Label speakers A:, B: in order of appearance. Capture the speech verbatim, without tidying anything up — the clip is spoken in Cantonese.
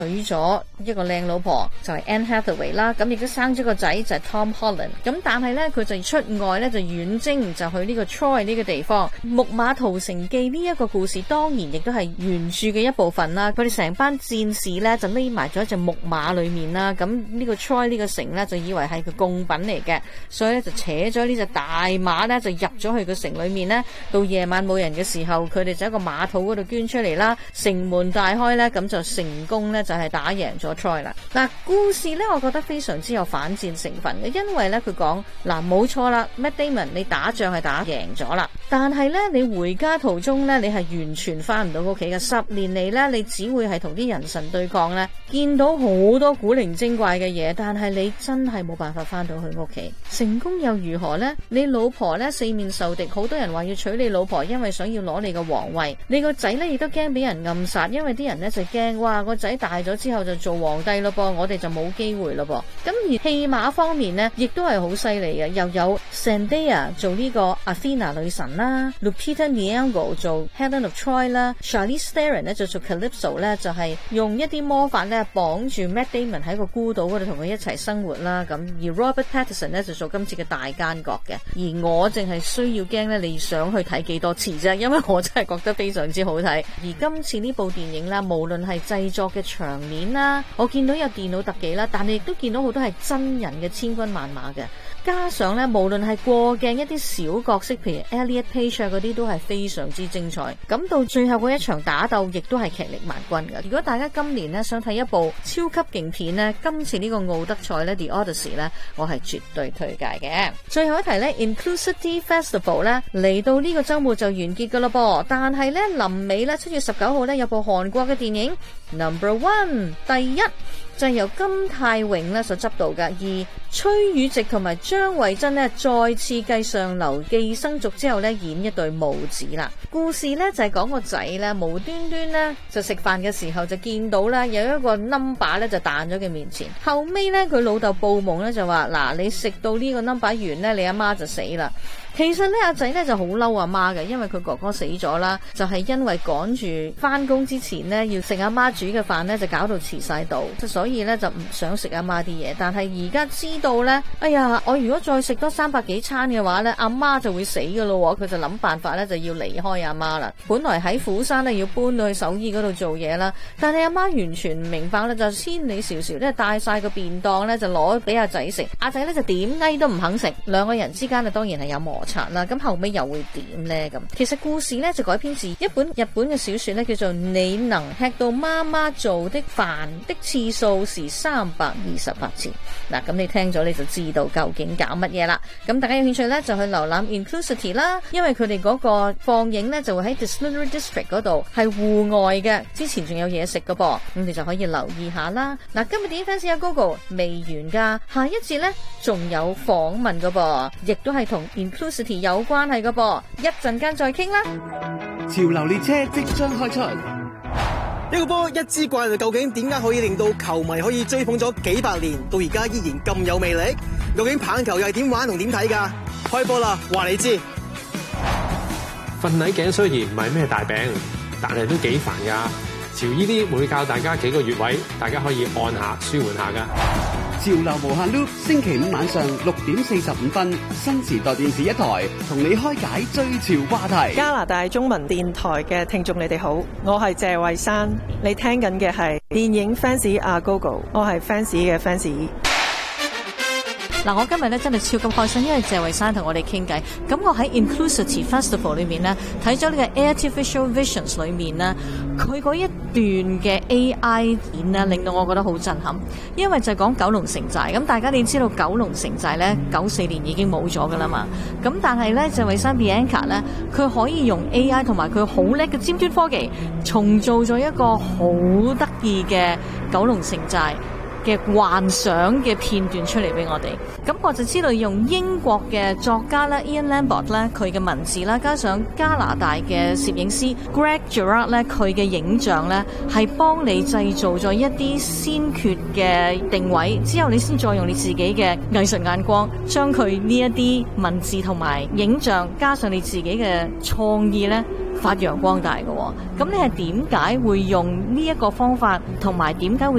A: 娶咗一個靚老婆就係 Anne Hathaway 啦，咁亦都生咗個仔就係 Tom Holland。咁但係咧佢就出外咧就遠征，就去呢個 Troy 呢個地方。木馬屠城記呢一個故事當然亦都係原著嘅一部分啦。佢哋成班戰士咧就匿埋咗一隻木馬裏面啦。咁呢個 Troy 呢個城咧就以為係個貢品嚟嘅，所以咧就扯咗呢隻大馬咧就入咗去個城裏面咧。到夜晚冇人嘅時候，佢哋就喺個馬肚嗰度捐出嚟啦，城門大開咧，咁就成功咧就係打贏咗 Troy 啦。嗱，故事咧我覺得非常之有反戰成分嘅，因為咧佢講嗱冇錯啦 Matt Damon 你打仗係打贏咗啦，但係咧你回家途中咧你係完全翻唔到屋企嘅，十年嚟咧你只會係同啲人神對抗咧，見到好多古靈精怪嘅嘢，但係你真係冇辦法翻到去屋企。成功又如何呢？你老婆咧四面受敵，好多人話要娶你老婆，因為想要攞你個皇位。你個仔咧亦都驚俾人暗殺，因為啲人咧就驚，哇個仔大咗之後就做皇帝咯噃，我哋就冇機會咯噃。咁而戲碼方面呢，亦都係好犀利嘅，又有 Zendaya 做呢個 Athena 女神啦 ，Lupita Nyong'o 做 Helen of Troy 啦 ，Charlize Theron 咧就做 Calypso 咧，就係用一啲魔法咧綁住 Matt Damon 喺個孤島嗰度同佢一齊生活啦。咁而 Robert Pattinson 咧就做今次嘅大奸角嘅，而我淨係需要驚咧，你想去睇幾多次啫？因為我真係覺得非常之好睇。而今次呢部電影啦，無論係製作嘅場面啦，我見到有電腦特技啦，但係亦都見到好多係真人嘅千軍萬馬嘅。加上咧，無論係過鏡一啲小角色，譬如 Elliot Page 嗰啲，都係非常之精彩。咁到最後嗰一場打鬥，亦都係劇力萬鈞嘅。如果大家今年咧想睇一部超級勁片呢，今次呢個奧德賽咧 The Odyssey 咧，我係絕對推介嘅。最後一題咧 Inclusivity Festival 咧嚟到呢個週末就完結噶啦噃，但係咧臨尾咧七月十九號咧有部韓國嘅電影 Number One 第一。就係由金泰榮咧所執導嘅，而崔宇植同埋張慧珍咧再次繼上流寄生族之後咧演一對母子啦。故事咧就係講個仔咧無端端咧就食飯嘅時候就見到咧有一個 number 咧就彈咗佢面前，後尾咧佢老豆報夢咧就話嗱，你食到呢個 number 完咧你阿媽就死啦。其實咧阿仔咧就好嬲阿媽嘅，因為佢哥哥死咗啦，就係、是、因為趕住翻工之前咧要食阿媽煮嘅飯咧就搞到遲晒到，所以咧就唔想食阿媽啲嘢。但係而家知道咧，哎呀，我如果再食多三百幾餐嘅話咧，阿媽就會死噶咯。佢就諗辦法咧就要離開阿媽啦。本來喺釜山咧要搬到去首爾嗰度做嘢啦，但係阿媽完全唔明白咧，就千里迢迢咧帶晒個便當咧就攞俾阿仔食，阿仔咧就點嗌都唔肯食，兩個人之間啊當然係有摩擦啦。咁後尾又會點呢？咁其實故事咧就改編自一本日本嘅小說咧，叫做《你能吃到媽媽做的飯的次數是三百二十八次》。嗱，咁你聽咗你就知道究竟搞乜嘢啦。咁大家有興趣咧就去瀏覽 Inclusivity 啦，因為佢哋嗰個放映咧就會喺 Distillery District 嗰度係戶外嘅，之前仲有嘢食噶噃，咁你就可以留意下啦。嗱，今日電影 fans 阿 Gogo 未完噶，下一節咧仲有訪問噶噃，亦都係同 Inclusivity 有關係噶噃，一陣間再傾啦。
B: 潮流列車即將開出，一個波一支怪，究竟點解可以令到球迷可以追捧咗幾百年，到而家依然咁有魅力？究竟棒球又係點玩同點睇噶？開波啦，話你知。
C: 瞓捩頸雖然唔係咩大病，但係都幾煩噶。潮依啲會教大家幾個穴位，大家可以按下舒緩下噶。
D: 潮流無限 loop， 星期五晚上六點四十五分，新時代電視一台同你開解追潮話題。
E: 加拿大中文電台嘅聽眾你哋好，我係謝慧珊，你聽緊嘅係電影 fans 阿 Gogo， 我係 fans 嘅 fans。
A: 嗱，我今日咧真係超級開心，因為謝慧珊同我哋傾偈。咁我喺 Inclusivity Festival 裏面咧睇咗呢個 Artificial Visions 裏面咧，佢嗰一段嘅 A I 演咧，令到我覺得好震撼。因為就係講九龍城寨，咁大家你知道九龍城寨咧九四年已經冇咗噶啦嘛。咁但係咧謝慧珊 Bianca 咧，佢可以用 A I 同埋佢好叻嘅尖端科技，重造咗一個好得意嘅九龍城寨。 嘅幻想嘅片段出嚟俾我哋。咁我就知道用英國嘅作家咧 Ian Lambert 咧佢嘅文字啦，加上加拿大嘅攝影師 Greg Girard 咧佢嘅影像咧，係幫你製造咗一啲先決嘅定位，之後你先再用你自己嘅藝術眼光，將佢呢一啲文字同埋影像加上你自己嘅創意咧，發揚光大嘅。咁你係點解會用呢一個方法，同埋點解會